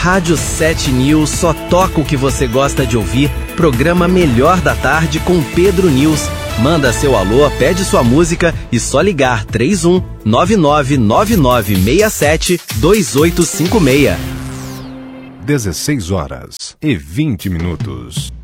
Rádio 7 News só toca o que você gosta de ouvir. Programa Melhor da Tarde com Pedro News. Manda seu alô, pede sua música e só ligar 31 999967 2856. 16 horas e 20 minutos.